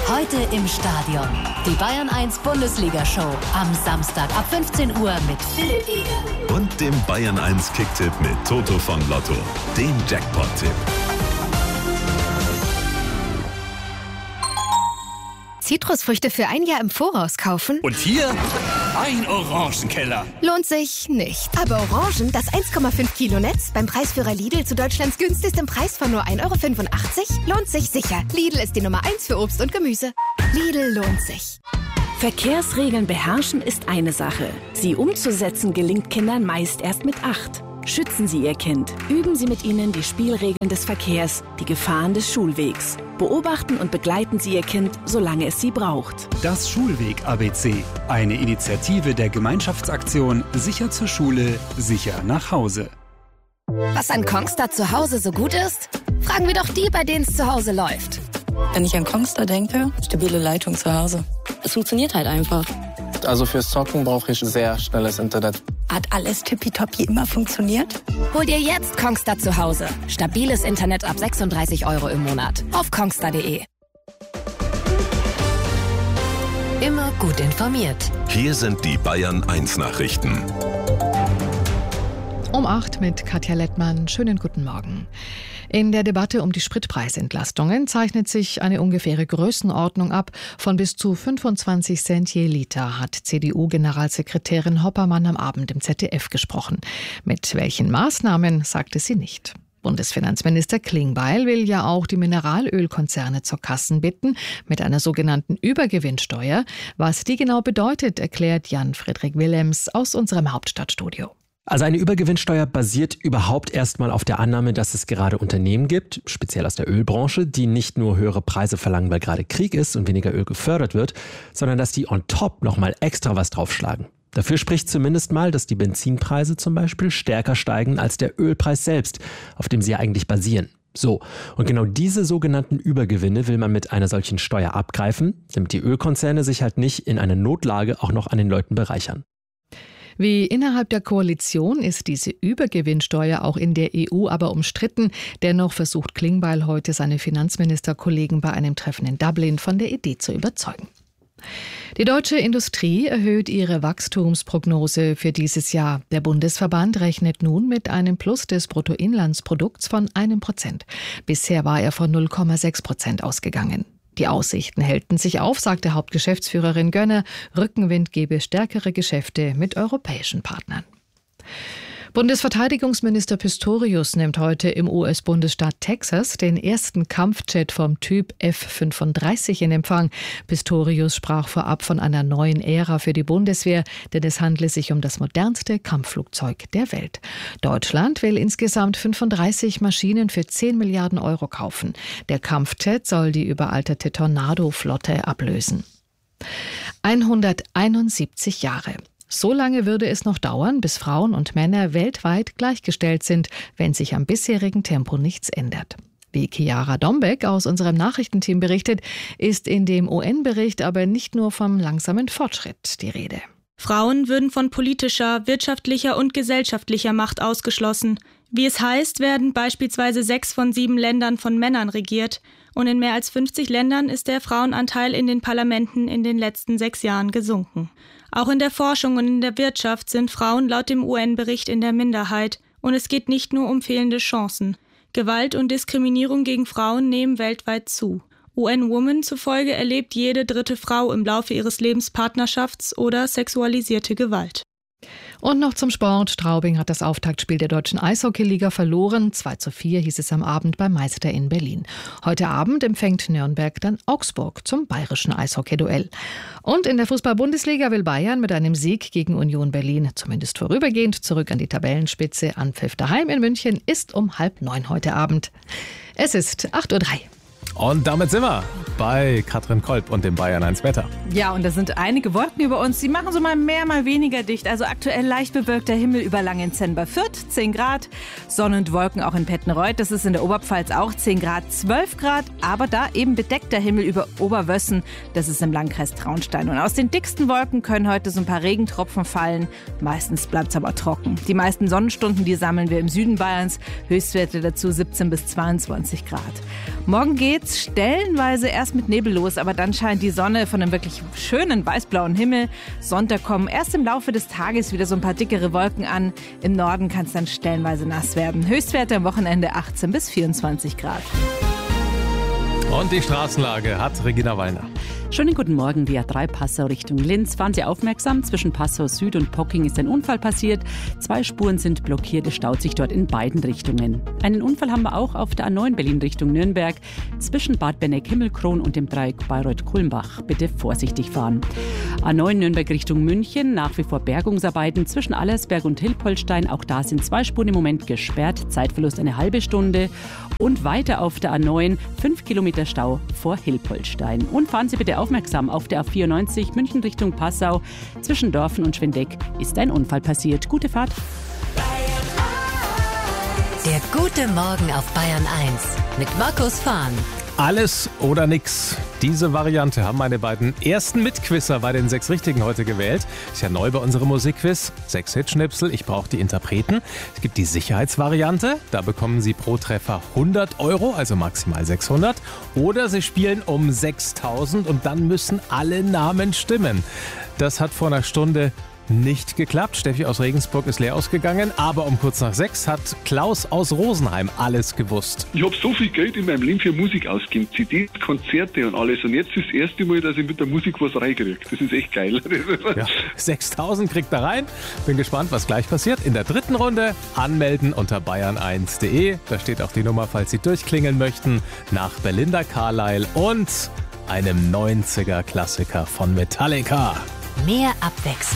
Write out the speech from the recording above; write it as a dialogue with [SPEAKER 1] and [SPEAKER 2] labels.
[SPEAKER 1] Heute im Stadion. Die Bayern 1 Bundesliga-Show. Am Samstag ab 15 Uhr mit Philipp Eger.
[SPEAKER 2] Und dem Bayern 1 Kicktipp mit Toto von Lotto. Dem Jackpot-Tipp.
[SPEAKER 3] Zitrusfrüchte für ein Jahr im Voraus kaufen?
[SPEAKER 4] Und hier ein Orangenkeller.
[SPEAKER 3] Lohnt sich nicht. Aber Orangen, das 1,5 Kilo Netz, beim Preisführer Lidl zu Deutschlands günstigstem Preis von nur 1,85 €, lohnt sich sicher. Lidl ist die Nummer 1 für Obst und Gemüse. Lidl lohnt sich.
[SPEAKER 5] Verkehrsregeln beherrschen ist eine Sache. Sie umzusetzen gelingt Kindern meist erst mit 8. Schützen Sie Ihr Kind. Üben Sie mit ihnen die Spielregeln des Verkehrs, die Gefahren des Schulwegs. Beobachten und begleiten Sie Ihr Kind, solange es Sie braucht.
[SPEAKER 6] Das Schulweg-ABC. Eine Initiative der Gemeinschaftsaktion Sicher zur Schule, sicher nach Hause.
[SPEAKER 3] Was an Kongstar zu Hause so gut ist? Fragen wir doch die, bei denen es zu Hause läuft.
[SPEAKER 7] Wenn ich an Kongstar denke, stabile Leitung zu Hause. Es funktioniert halt einfach.
[SPEAKER 8] Also fürs Zocken brauche ich sehr schnelles Internet.
[SPEAKER 7] Hat alles tippitoppi immer funktioniert?
[SPEAKER 3] Hol dir jetzt Kongstar zu Hause. Stabiles Internet ab 36 € im Monat. Auf kongstar.de.
[SPEAKER 1] Immer gut informiert.
[SPEAKER 2] Hier sind die Bayern 1 Nachrichten.
[SPEAKER 9] Um 8 mit Katja Lettmann. Schönen guten Morgen. In der Debatte um die Spritpreisentlastungen zeichnet sich eine ungefähre Größenordnung ab. Von bis zu 25 Cent je Liter hat CDU-Generalsekretärin Hoppermann am Abend im ZDF gesprochen. Mit welchen Maßnahmen, sagte sie nicht. Bundesfinanzminister Klingbeil will ja auch die Mineralölkonzerne zur Kassen bitten mit einer sogenannten Übergewinnsteuer. Was die genau bedeutet, erklärt Jan-Friedrich Willems aus unserem Hauptstadtstudio.
[SPEAKER 10] Also eine Übergewinnsteuer basiert überhaupt erstmal auf der Annahme, dass es gerade Unternehmen gibt, speziell aus der Ölbranche, die nicht nur höhere Preise verlangen, weil gerade Krieg ist und weniger Öl gefördert wird, sondern dass die on top nochmal extra was draufschlagen. Dafür spricht zumindest mal, dass die Benzinpreise zum Beispiel stärker steigen als der Ölpreis selbst, auf dem sie ja eigentlich basieren. So, und genau diese sogenannten Übergewinne will man mit einer solchen Steuer abgreifen, damit die Ölkonzerne sich halt nicht in einer Notlage auch noch an den Leuten bereichern.
[SPEAKER 9] Wie innerhalb der Koalition ist diese Übergewinnsteuer auch in der EU aber umstritten. Dennoch versucht Klingbeil heute seine Finanzministerkollegen bei einem Treffen in Dublin von der Idee zu überzeugen. Die deutsche Industrie erhöht ihre Wachstumsprognose für dieses Jahr. Der Bundesverband rechnet nun mit einem Plus des Bruttoinlandsprodukts von 1%. Bisher war er von 0,6% ausgegangen. Die Aussichten hellten sich auf, sagte Hauptgeschäftsführerin Gönner. Rückenwind gebe stärkere Geschäfte mit europäischen Partnern. Bundesverteidigungsminister Pistorius nimmt heute im US-Bundesstaat Texas den ersten Kampfjet vom Typ F-35 in Empfang. Pistorius sprach vorab von einer neuen Ära für die Bundeswehr, denn es handle sich um das modernste Kampfflugzeug der Welt. Deutschland will insgesamt 35 Maschinen für 10 Milliarden € kaufen. Der Kampfjet soll die überalterte Tornado-Flotte ablösen. 171 Jahre. So lange würde es noch dauern, bis Frauen und Männer weltweit gleichgestellt sind, wenn sich am bisherigen Tempo nichts ändert. Wie Chiara Dombeck aus unserem Nachrichtenteam berichtet, ist in dem UN-Bericht aber nicht nur vom langsamen Fortschritt die Rede.
[SPEAKER 11] Frauen würden von politischer, wirtschaftlicher und gesellschaftlicher Macht ausgeschlossen. Wie es heißt, werden beispielsweise 6 von 7 Ländern von Männern regiert und in mehr als 50 Ländern ist der Frauenanteil in den Parlamenten in den letzten 6 Jahren gesunken. Auch in der Forschung und in der Wirtschaft sind Frauen laut dem UN-Bericht in der Minderheit. Und es geht nicht nur um fehlende Chancen. Gewalt und Diskriminierung gegen Frauen nehmen weltweit zu. UN Women zufolge erlebt jede 3. Frau im Laufe ihres Lebens Partnerschafts- oder sexualisierte Gewalt.
[SPEAKER 9] Und noch zum Sport. Straubing hat das Auftaktspiel der deutschen Eishockeyliga verloren. 2:4 hieß es am Abend beim Meister in Berlin. Heute Abend empfängt Nürnberg dann Augsburg zum bayerischen Eishockeyduell. Und in der Fußball-Bundesliga will Bayern mit einem Sieg gegen Union Berlin zumindest vorübergehend zurück an die Tabellenspitze. Anpfiff daheim in München ist um 8:30 heute Abend. Es ist 8:03 Uhr.
[SPEAKER 12] Und damit sind wir bei Katrin Kolb und dem Bayern 1 Wetter.
[SPEAKER 13] Ja, und da sind einige Wolken über uns. Die machen so mal mehr, mal weniger dicht. Also aktuell leicht bewölkter Himmel über Langenzenn bei Fürth, 10 Grad. Sonne und Wolken auch in Pettenreuth. Das ist in der Oberpfalz auch 10 Grad, 12 Grad. Aber da eben bedeckter Himmel über Oberwössen. Das ist im Landkreis Traunstein. Und aus den dicksten Wolken können heute so ein paar Regentropfen fallen. Meistens bleibt es aber trocken. Die meisten Sonnenstunden, die sammeln wir im Süden Bayerns. Höchstwerte dazu 17 bis 22 Grad. Morgen geht's stellenweise erst mit Nebel los, aber dann scheint die Sonne von einem wirklich schönen weißblauen Himmel. Sonntag kommen erst im Laufe des Tages wieder so ein paar dickere Wolken an. Im Norden kann es dann stellenweise nass werden. Höchstwerte am Wochenende 18 bis 24 Grad.
[SPEAKER 12] Und die Straßenlage hat Regina Wallner.
[SPEAKER 14] Schönen guten Morgen, die A3 Passau Richtung Linz. Fahren Sie aufmerksam, zwischen Passau Süd und Pocking ist ein Unfall passiert. 2 Spuren sind blockiert, es staut sich dort in beiden Richtungen. Einen Unfall haben wir auch auf der A9 Berlin Richtung Nürnberg, zwischen Bad Benneck-Himmelkron und dem Dreieck Bayreuth-Kulmbach. Bitte vorsichtig fahren. A9 Nürnberg Richtung München, nach wie vor Bergungsarbeiten zwischen Allersberg und Hilpoltstein. Auch da sind 2 Spuren im Moment gesperrt, Zeitverlust eine halbe Stunde. Und weiter auf der A9 5 Kilometer Stau vor Hilpoltstein. Und fahren Sie bitte aufmerksam, auf der A94 München Richtung Passau. Zwischen Dorfen und Schwendeck ist ein Unfall passiert. Gute Fahrt.
[SPEAKER 1] Der gute Morgen auf Bayern 1 mit Markus Fahn.
[SPEAKER 12] Alles oder nix. Diese Variante haben meine beiden ersten Mitquizzer bei den 6 Richtigen heute gewählt. Ist ja neu bei unserem Musikquiz. 6 Hitschnipsel, ich brauche die Interpreten. Es gibt die Sicherheitsvariante. Da bekommen Sie pro Treffer 100 €, also maximal 600. Oder Sie spielen um 6.000 und dann müssen alle Namen stimmen. Das hat vor einer Stunde nicht geklappt. Steffi aus Regensburg ist leer ausgegangen, aber um kurz nach 6 hat Klaus aus Rosenheim alles gewusst.
[SPEAKER 15] Ich habe so viel Geld in meinem Leben für Musik ausgegeben, CDs, Konzerte und alles. Und jetzt ist das erste Mal, dass ich mit der Musik was reinkriege. Das ist echt geil.
[SPEAKER 12] Ja, 6.000 kriegt er rein. Bin gespannt, was gleich passiert. In der 3. Runde anmelden unter bayern1.de. Da steht auch die Nummer, falls Sie durchklingeln möchten, nach Belinda Carlisle und einem 90er-Klassiker von Metallica.
[SPEAKER 1] Mehr Abwechslung